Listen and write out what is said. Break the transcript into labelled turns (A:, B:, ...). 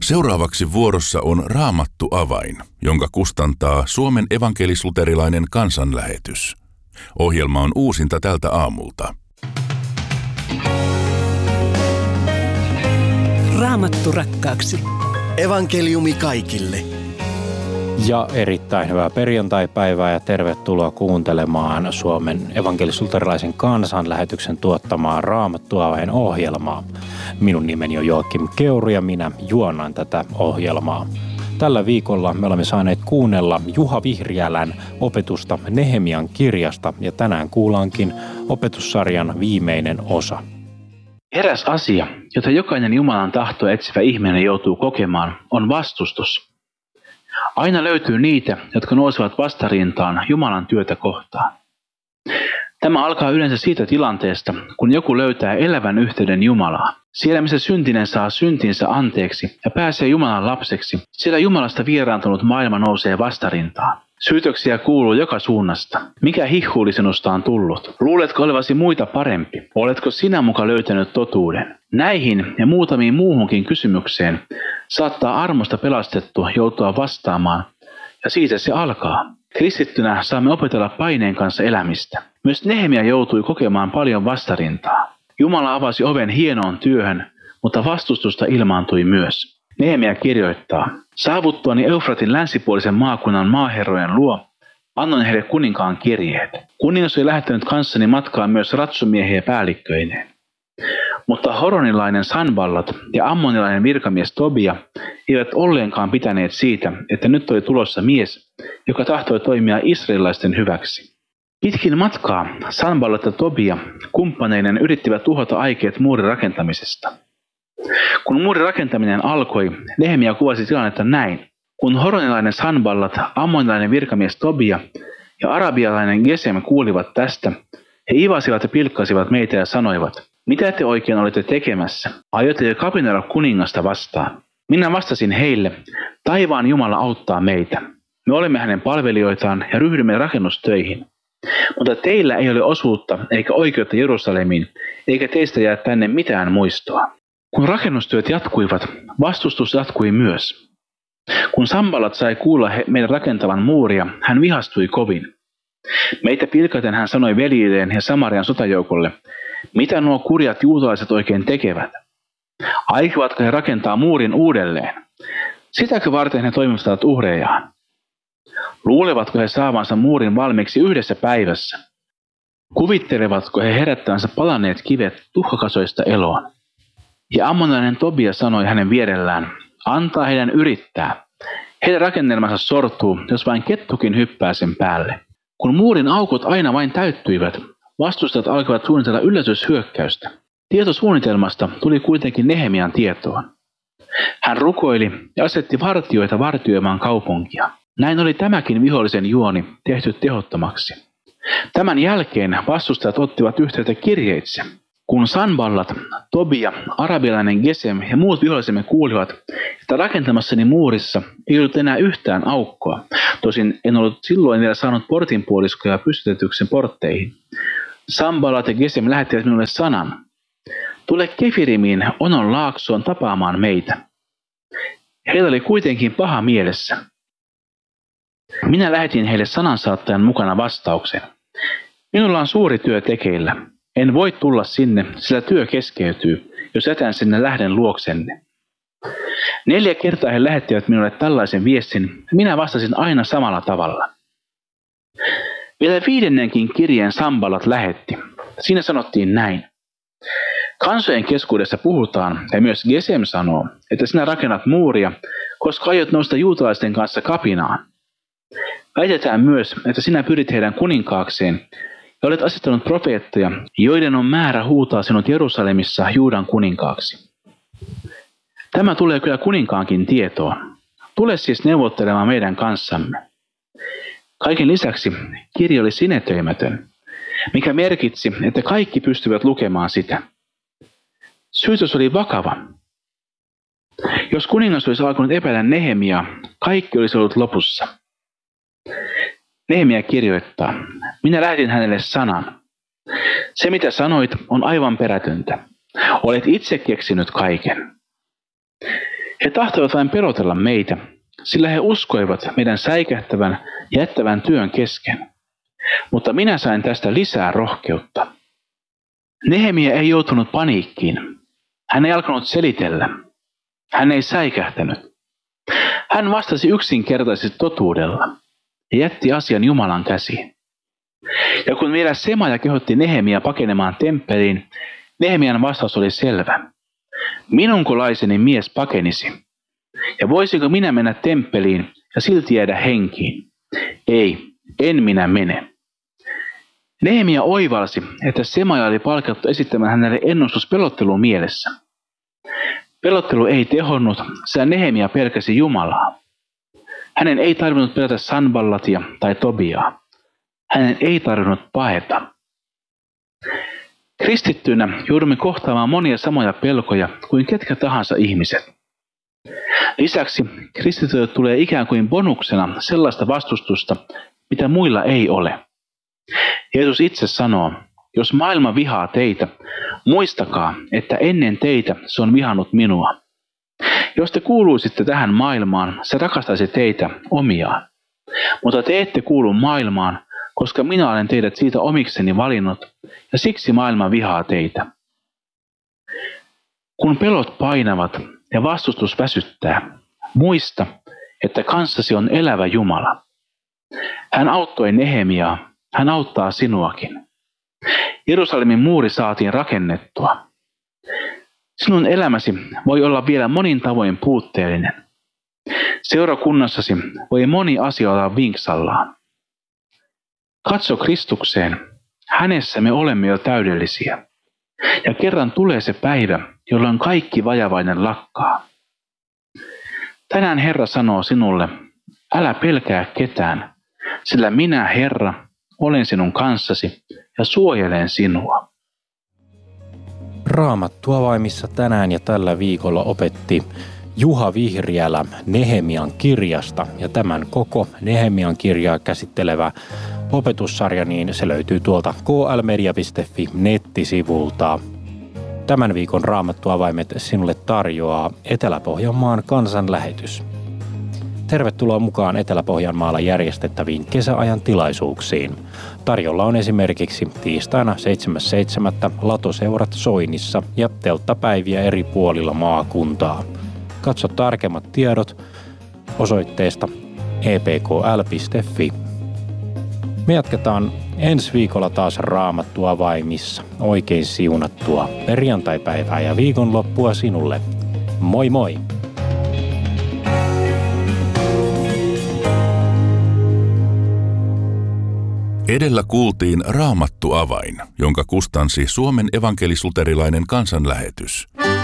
A: Seuraavaksi vuorossa on Raamattu avain, jonka kustantaa Suomen evankelis-luterilainen kansanlähetys. Ohjelma on uusinta tältä aamulta.
B: Raamattu rakkaaksi.
C: Evankeliumi kaikille.
D: Ja erittäin hyvää perjantaipäivää ja tervetuloa kuuntelemaan Suomen evankelis-luterilaisen kansanlähetyksen tuottamaa Raamattu avain ohjelmaa. Minun nimeni on Joakim Keuru ja minä juonnan tätä ohjelmaa. Tällä viikolla me olemme saaneet kuunnella Juha Vihriälän opetusta Nehemian kirjasta ja tänään kuullaankin opetussarjan viimeinen osa.
E: Eräs asia, jota jokainen Jumalan tahtoa etsivä ihminen joutuu kokemaan, on vastustus. Aina löytyy niitä, jotka nousevat vastarintaan Jumalan työtä kohtaan. Tämä alkaa yleensä siitä tilanteesta, kun joku löytää elävän yhteyden Jumalaan. Siellä missä syntinen saa syntinsä anteeksi ja pääsee Jumalan lapseksi, siellä Jumalasta vieraantunut maailma nousee vastarintaan. Syytöksiä kuuluu joka suunnasta. Mikä hihhuuli sinusta on tullut? Luuletko olevasi muita parempi? Oletko sinä muka löytänyt totuuden? Näihin ja muutamiin muuhunkin kysymykseen saattaa armosta pelastettu joutua vastaamaan, ja siitä se alkaa. Kristittynä saamme opetella paineen kanssa elämistä. Myös Nehemia joutui kokemaan paljon vastarintaa. Jumala avasi oven hienoon työhön, mutta vastustusta ilmaantui myös. Nehemia kirjoittaa: saavuttuani Eufratin länsipuolisen maakunnan maaherrojen luo, annoin heille kuninkaan kirjeet. Kuningas oli lähettänyt kanssani matkaan myös ratsumiehiä päällikköineen. Mutta horonilainen Sanballat ja ammonilainen virkamies Tobia eivät olleenkaan pitäneet siitä, että nyt oli tulossa mies, joka tahtoi toimia israelilaisten hyväksi. Pitkin matkaa Sanballat ja Tobia kumppaneinen yrittivät tuhota aikeet muurin rakentamisesta. Kun muurin rakentaminen alkoi, Nehemia kuvasi tilannetta näin. Kun horonilainen Sanballat, ammonilainen virkamies Tobia ja arabialainen Gesem kuulivat tästä, he ivasivat ja pilkkasivat meitä ja sanoivat: mitä te oikein olette tekemässä? Aiotte kapinoida kuningasta vastaan? Minä vastasin heille: taivaan Jumala auttaa meitä. Me olemme hänen palvelijoitaan ja ryhdymme rakennustöihin. Mutta teillä ei ole osuutta eikä oikeutta Jerusalemiin, eikä teistä jää tänne mitään muistoa. Kun rakennustyöt jatkuivat, vastustus jatkui myös. Kun Sanballat sai kuulla meidän rakentavan muuria, hän vihastui kovin. Meitä pilkaten hän sanoi veljilleen ja Samarian sotajoukolle: mitä nuo kurjat juutalaiset oikein tekevät? Aikovatko he rakentaa muurin uudelleen? Sitäkö varten he toimittavat uhrejaan? Luulevatko he saavansa muurin valmiiksi yhdessä päivässä? Kuvittelevatko he herättävänsä palaneet kivet tuhkakasoista eloon? Ja ammonilainen Tobia sanoi hänen vierellään: antaa heidän yrittää. Heidän rakennelmansa sortuu, jos vain kettukin hyppää sen päälle. Kun muurin aukot aina vain täyttyivät, vastustajat alkoivat suunnitella yllätyshyökkäystä. Tietosuunnitelmasta tuli kuitenkin Nehemian tietoon. Hän rukoili ja asetti vartijoita vartioimaan kaupunkia. Näin oli tämäkin vihollisen juoni tehty tehottomaksi. Tämän jälkeen vastustajat ottivat yhteyttä kirjeitse. Kun Sanballat, Tobia, arabialainen Gesem ja muut vihollisemme kuulivat, että rakentamassani muurissa ei ollut enää yhtään aukkoa, tosin en ollut silloin vielä saanut portinpuoliskoja pystytetyksi portteihin, Sanballat ja Gesem lähettivät minulle sanan: tule Kefirimiin Onon laaksoon tapaamaan meitä. Heillä oli kuitenkin paha mielessä. Minä lähetin heille sanansaattajan mukana vastauksen: minulla on suuri työ tekeillä. En voi tulla sinne, sillä työ keskeytyy, jos jätän sinne lähden luoksenne. 4 kertaa he lähettivät minulle tällaisen viestin, ja minä vastasin aina samalla tavalla. Vielä 5. kirjeen Sanballat lähetti. Siinä sanottiin näin: kansojen keskuudessa puhutaan, ja myös Gesem sanoo, että sinä rakennat muuria, koska aiot nousta juutalaisten kanssa kapinaan. Väitetään myös, että sinä pyrit heidän kuninkaakseen, ja olet asettanut profeettoja, joiden on määrä huutaa sinut Jerusalemissa Juudan kuninkaaksi. Tämä tulee kyllä kuninkaankin tietoon. Tule siis neuvottelemaan meidän kanssamme. Kaiken lisäksi kirja oli sinetöimätön, mikä merkitsi, että kaikki pystyvät lukemaan sitä. Syytös oli vakava. Jos kuningas olisi alkanut epäillä Nehemiaa, kaikki olisi ollut lopussa. Nehemia kirjoittaa: minä lähetin hänelle sanan. Se mitä sanoit on aivan perätöntä. Olet itse keksinyt kaiken. He tahtoivat vain pelotella meitä, sillä he uskoivat meidän säikähtävän ja jättävän työn kesken. Mutta minä sain tästä lisää rohkeutta. Nehemia ei joutunut paniikkiin. Hän ei alkanut selitellä. Hän ei säikähtänyt. Hän vastasi yksinkertaisesti totuudella ja jätti asian Jumalan käsiin. Ja kun vielä Semaja kehotti Nehemia pakenemaan temppeliin, Nehemian vastaus oli selvä. Minunkolaiseni mies pakenisi. Ja voisinko minä mennä temppeliin ja silti jäädä henkiin? Ei, en minä mene. Nehemia oivalsi, että Semaja oli palkattu esittämään hänelle ennustus pelottelun mielessä. Pelottelu ei tehonnut, sillä Nehemia pelkäsi Jumalaa. Hänen ei tarvinnut pelätä Sanballatia tai Tobiaa. Hänen ei tarvinnut paeta. Kristittyinä joudumme kohtaamaan monia samoja pelkoja kuin ketkä tahansa ihmiset. Lisäksi kristityille tulee ikään kuin bonuksena sellaista vastustusta, mitä muilla ei ole. Jeesus itse sanoo, jos maailma vihaa teitä, muistakaa, että ennen teitä se on vihannut minua. Jos te kuuluisitte tähän maailmaan, se rakastaisi teitä omiaan. Mutta te ette kuulu maailmaan, koska minä olen teidät siitä omikseni valinnut, ja siksi maailma vihaa teitä. Kun pelot painavat ja vastustus väsyttää, muista, että kanssasi on elävä Jumala. Hän auttoi Nehemiaa, hän auttaa sinuakin. Jerusalemin muuri saatiin rakennettua. Sinun elämäsi voi olla vielä monin tavoin puutteellinen. Seurakunnassasi voi moni asia olla vinksallaan. Katso Kristukseen, hänessä me olemme jo täydellisiä. Ja kerran tulee se päivä, jolloin kaikki vajavainen lakkaa. Tänään Herra sanoo sinulle, älä pelkää ketään, sillä minä, Herra, olen sinun kanssasi ja suojelen sinua.
D: Raamattuavaimissa tänään ja tällä viikolla opetti Juha Vihriälä Nehemian kirjasta, ja tämän koko Nehemian kirjaa käsittelevä opetussarja, niin se löytyy tuolta klmedia.fi nettisivulta. Tämän viikon Raamattuavaimet sinulle tarjoaa Etelä-Pohjanmaan kansanlähetys. Tervetuloa mukaan Etelä-Pohjanmaalla järjestettäviin kesäajan tilaisuuksiin. Tarjolla on esimerkiksi tiistaina 7.7. latoseurat Soinissa ja telttapäiviä eri puolilla maakuntaa. Katso tarkemmat tiedot osoitteesta epkl.fi. Me jatketaan ensi viikolla taas Raamattuavaimissa. Oikein siunattua perjantaipäivää ja viikonloppua sinulle. Moi moi!
A: Edellä kuultiin Raamattuavain, jonka kustansi Suomen evankelis-luterilainen kansanlähetys.